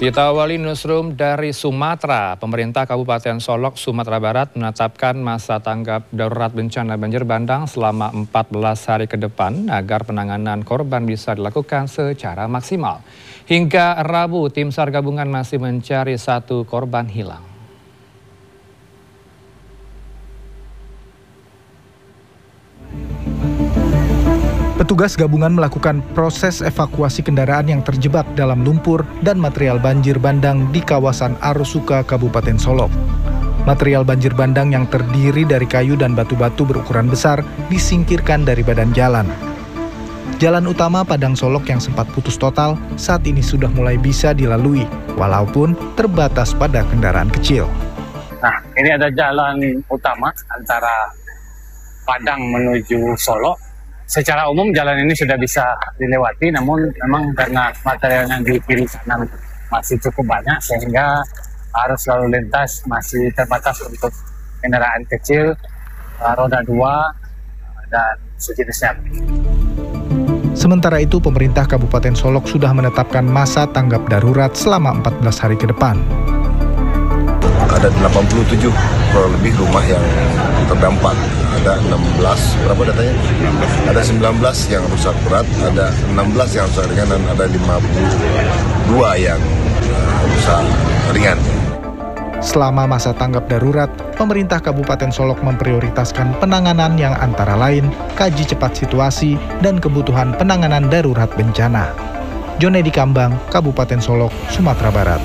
Kita awali newsroom dari Sumatera. Pemerintah Kabupaten Solok, Sumatera Barat menetapkan masa tanggap darurat bencana banjir bandang selama 14 hari ke depan agar penanganan korban bisa dilakukan secara maksimal. Hingga Rabu, tim SAR gabungan masih mencari satu korban hilang. Petugas gabungan melakukan proses evakuasi kendaraan yang terjebak dalam lumpur dan material banjir bandang di kawasan Arosuka, Kabupaten Solok. Material banjir bandang yang terdiri dari kayu dan batu-batu berukuran besar disingkirkan dari badan jalan. Jalan utama Padang Solok yang sempat putus total saat ini sudah mulai bisa dilalui, walaupun terbatas pada kendaraan kecil. Nah, ini ada jalan utama antara Padang menuju Solok. Secara umum jalan ini sudah bisa dilewati, namun memang karena material yang di kiri kanan masih cukup banyak sehingga arus lalu lintas masih terbatas untuk kendaraan kecil, roda 2 dan sejenisnya. Sementara itu, pemerintah Kabupaten Solok sudah menetapkan masa tanggap darurat selama 14 hari ke depan. Ada 87 kurang lebih rumah yang terdampak. Ada 16, berapa datanya? Ada 19 yang rusak berat, ada 16 yang rusak ringan, dan ada 52 yang rusak ringan. Selama masa tanggap darurat, pemerintah Kabupaten Solok memprioritaskan penanganan yang antara lain kaji cepat situasi dan kebutuhan penanganan darurat bencana. Jonedi Kambang, Kabupaten Solok, Sumatera Barat.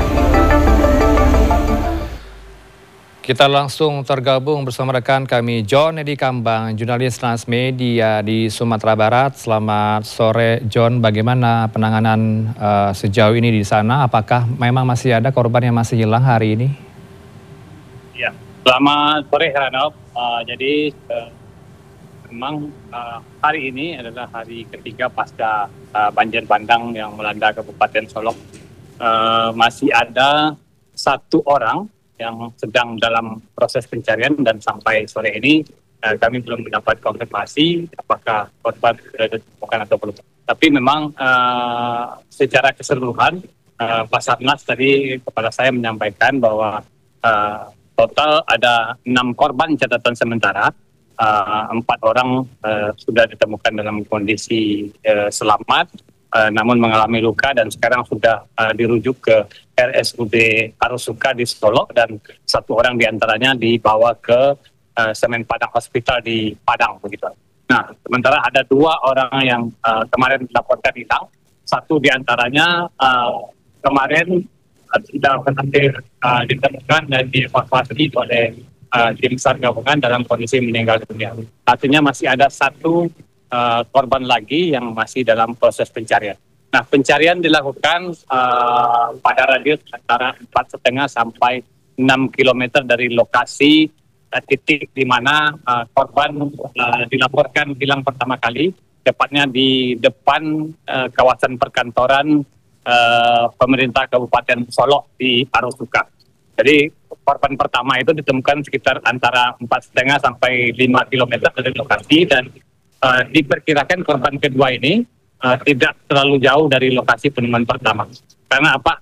Kita langsung tergabung bersama rekan kami John Edi Kambang, jurnalis Transmedia di Sumatera Barat. Selamat sore John, bagaimana penanganan sejauh ini di sana? Apakah memang masih ada korban yang masih hilang hari ini? Ya, selamat sore Heranov. Jadi memang hari ini adalah hari ketiga pasca banjir bandang yang melanda Kabupaten Solok. Masih ada satu orang yang sedang dalam proses pencarian dan sampai sore ini kami belum mendapat konfirmasi apakah korban sudah ditemukan atau belum. Tapi memang secara keseluruhan Basarnas tadi kepada saya menyampaikan bahwa total ada 6 korban catatan sementara, 4 orang sudah ditemukan dalam kondisi selamat, namun mengalami luka dan sekarang sudah dirujuk ke RSUD Arosuka di Solok, dan 1 orang diantaranya dibawa ke Semen Padang Hospital di Padang begitu. Nah, sementara ada 2 orang yang kemarin dilaporkan hilang. 1 diantaranya kemarin sudah berhasil ditemukan dan dievakuasi oleh tim SAR gabungan dalam kondisi meninggal dunia. Artinya masih ada 1 korban lagi yang masih dalam proses pencarian. Nah, pencarian dilakukan pada radius antara 4,5 sampai 6 km dari lokasi titik di mana korban dilaporkan hilang pertama kali, tepatnya di depan kawasan perkantoran pemerintah Kabupaten Solok di Arosuka. Jadi korban pertama itu ditemukan sekitar antara 4,5 sampai 5 km dari lokasi, dan diperkirakan korban kedua ini tidak terlalu jauh dari lokasi penemuan pertama. Karena apa?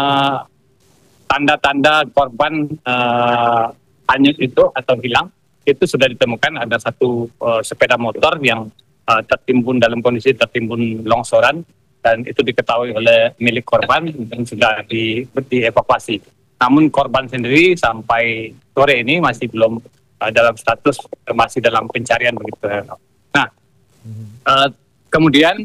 Tanda-tanda korban hanyut itu atau hilang itu sudah ditemukan. Ada 1 sepeda motor yang tertimbun dalam kondisi tertimbun longsoran, dan itu diketahui oleh milik korban dan sudah dievakuasi. Namun korban sendiri sampai sore ini masih belum dalam status masih dalam pencarian begitu. Nah, kemudian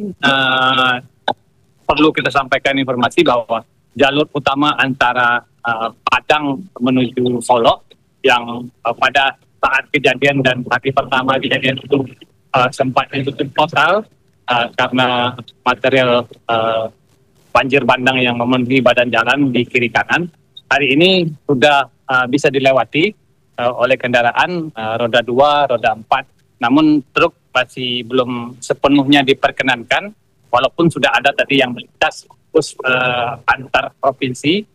perlu kita sampaikan informasi bahwa jalur utama antara Padang menuju Solok yang pada saat kejadian dan hari pertama kejadian itu sempat ditutup total karena material banjir bandang yang memenuhi badan jalan di kiri kanan. Hari ini sudah bisa dilewati oleh kendaraan roda 2, roda 4. Namun truk masih belum sepenuhnya diperkenankan, walaupun sudah ada tadi yang melintas bus antar provinsi,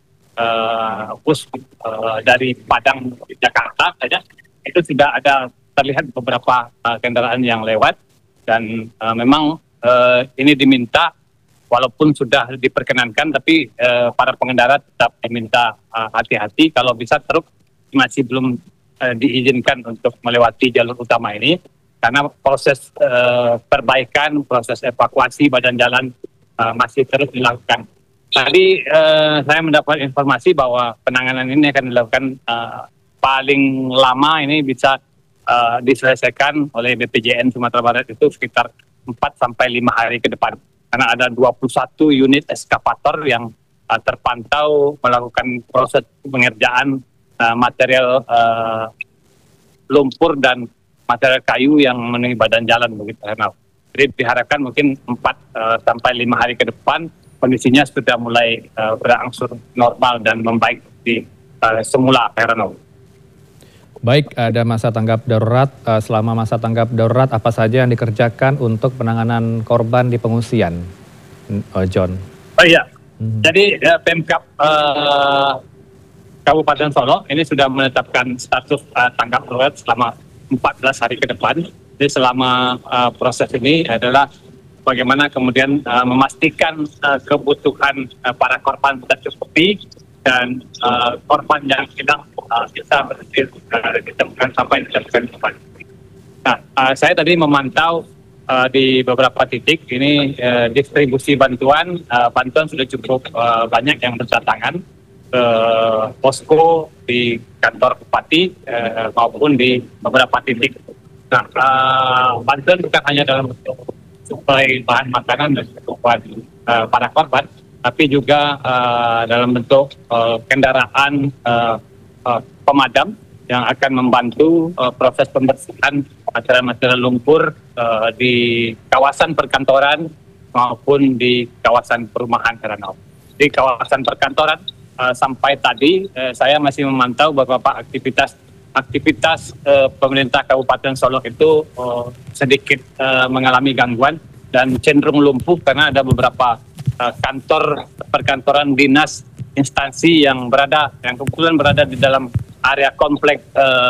bus dari Padang ke Jakarta saja, itu sudah ada terlihat beberapa kendaraan yang lewat, dan memang ini diminta walaupun sudah diperkenankan, tapi para pengendara tetap diminta hati-hati kalau bisa truk masih belum diizinkan untuk melewati jalur utama ini, karena proses perbaikan, proses evakuasi badan jalan masih terus dilakukan. Tadi saya mendapat informasi bahwa penanganan ini akan dilakukan paling lama ini bisa diselesaikan oleh BPJN Sumatera Barat itu sekitar 4-5 hari ke depan. Karena ada 21 unit eskavator yang terpantau melakukan proses pengerjaan material lumpur dan material kayu yang memenuhi badan jalan begitu. Jadi diharapkan mungkin 4-5 hari ke depan kondisinya sudah mulai berangsur normal dan membaik di semula, Heranov. Baik, ada masa tanggap darurat. Selama masa tanggap darurat, apa saja yang dikerjakan untuk penanganan korban di pengungsian, John? Oh iya, jadi Pemkab Kabupaten Solok ini sudah menetapkan status tanggap darurat selama 14 hari ke depan. Jadi selama proses ini adalah bagaimana kemudian memastikan kebutuhan para korban tercukupi dan korban yang hilang bisa berhasil ditemukan sampai ditemukan korban. Nah, saya tadi memantau di beberapa titik ini distribusi bantuan sudah cukup banyak yang berdatangan ke posko di kantor bupati maupun di beberapa titik. Nah, bantuan bukan hanya dalam bentuk suplai bahan makanan dan kebutuhan para korban, tapi juga dalam bentuk kendaraan pemadam yang akan membantu proses pembersihan material lumpur di kawasan perkantoran maupun di kawasan perumahan, Heranov. Di kawasan perkantoran sampai tadi saya masih memantau beberapa aktivitas pemerintah Kabupaten Solok itu sedikit mengalami gangguan dan cenderung lumpuh karena ada beberapa kantor perkantoran dinas instansi yang kebetulan berada di dalam area kompleks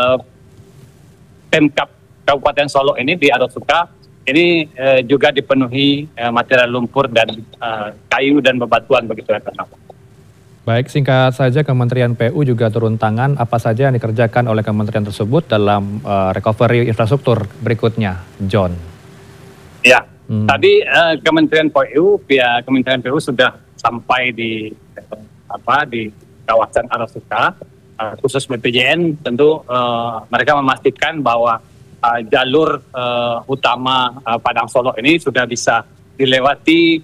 Pemkab Kabupaten Solok ini di Arosuka ini juga dipenuhi material lumpur dan kayu dan bebatuan begitu ya. Baik, singkat saja Kementerian PU juga turun tangan. Apa saja yang dikerjakan oleh kementerian tersebut dalam recovery infrastruktur berikutnya, John? Ya, tadi Kementerian PU sudah sampai di kawasan Arosuka, khusus BPJN tentu mereka memastikan bahwa jalur utama Padang Solok ini sudah bisa dilewati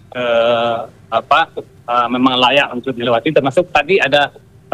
memang layak untuk dilewati, termasuk tadi ada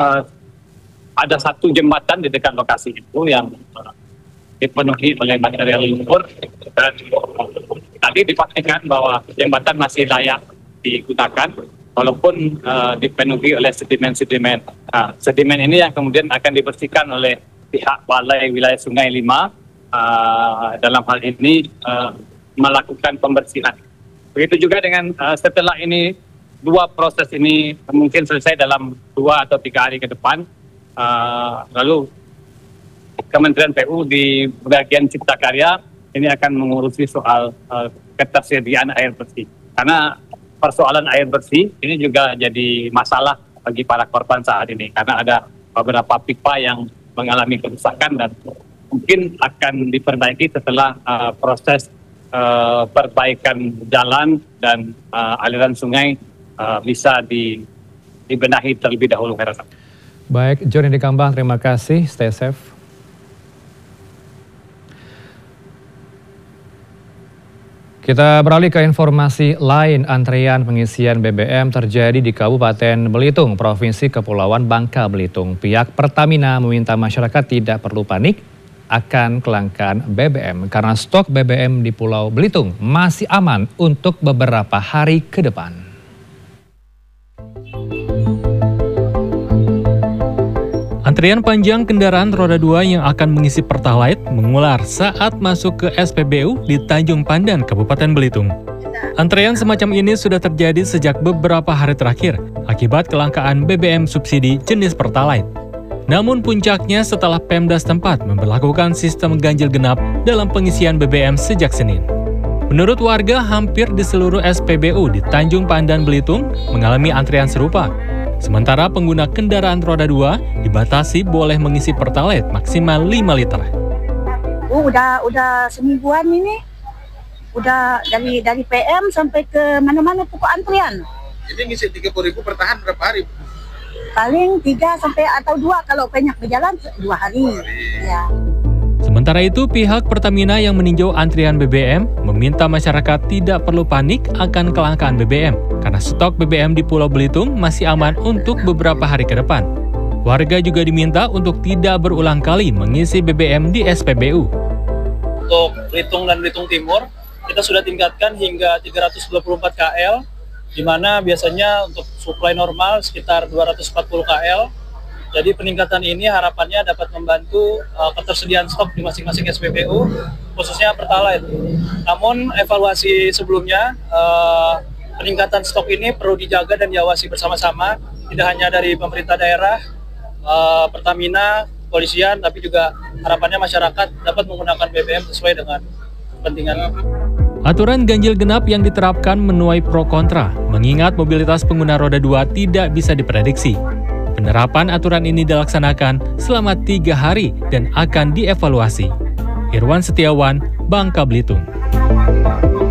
satu jembatan di dekat lokasi itu yang dipenuhi oleh material lumpur dan tadi dipastikan bahwa jembatan masih layak digunakan walaupun dipenuhi oleh sedimen-sedimen. Sedimen ini yang kemudian akan dibersihkan oleh pihak Balai Wilayah Sungai 5 dalam hal ini melakukan pembersihan. Begitu juga dengan setelah ini dua proses ini mungkin selesai dalam 2 atau 3 hari ke depan, lalu Kementerian PU di bagian Cipta Karya ini akan mengurusi soal ketersediaan air bersih. Karena persoalan air bersih ini juga jadi masalah bagi para korban saat ini karena ada beberapa pipa yang mengalami kerusakan dan mungkin akan diperbaiki setelah proses perbaikan jalan dan aliran sungai bisa dibenahi terlebih dahulu. Baik, John Edi Kambang, terima kasih. Stay safe. Kita beralih ke informasi lain. Antrean pengisian BBM terjadi di Kabupaten Belitung, Provinsi Kepulauan Bangka Belitung. Pihak Pertamina meminta masyarakat tidak perlu panik akan kelangkaan BBM karena stok BBM di Pulau Belitung masih aman untuk beberapa hari ke depan. Antrian panjang kendaraan roda 2 yang akan mengisi Pertalite mengular saat masuk ke SPBU di Tanjung Pandan, Kabupaten Belitung. Antrean semacam ini sudah terjadi sejak beberapa hari terakhir akibat kelangkaan BBM subsidi jenis Pertalite. Namun puncaknya setelah Pemda setempat memberlakukan sistem ganjil genap dalam pengisian BBM sejak Senin. Menurut warga, hampir di seluruh SPBU di Tanjung Pandan, Belitung mengalami antrian serupa. Sementara pengguna kendaraan roda 2 dibatasi boleh mengisi Pertalite maksimal 5 liter. Udah semingguan ini, udah dari PM sampai ke mana-mana pokok antrian. Jadi ngisi 30.000 per tahan berapa hari? Paling 3 sampai atau 2 kalau banyak berjalan 2 hari. Ya. Sementara itu, pihak Pertamina yang meninjau antrian BBM meminta masyarakat tidak perlu panik akan kelangkaan BBM karena stok BBM di Pulau Belitung masih aman untuk beberapa hari ke depan. Warga juga diminta untuk tidak berulang kali mengisi BBM di SPBU. Untuk Belitung dan Belitung Timur, kita sudah tingkatkan hingga 324 KL, di mana biasanya untuk suplai normal sekitar 240 KL. Jadi peningkatan ini harapannya dapat membantu ketersediaan stok di masing-masing SPBU, khususnya Pertalite. Namun evaluasi sebelumnya, peningkatan stok ini perlu dijaga dan diawasi bersama-sama, tidak hanya dari pemerintah daerah, Pertamina, polisian, tapi juga harapannya masyarakat dapat menggunakan BBM sesuai dengan kepentingan. Aturan ganjil genap yang diterapkan menuai pro kontra, mengingat mobilitas pengguna roda 2 tidak bisa diprediksi. Penerapan aturan ini dilaksanakan selama 3 hari dan akan dievaluasi. Irwan Setiawan, Bangka Belitung.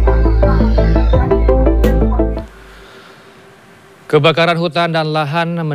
Kebakaran hutan dan lahan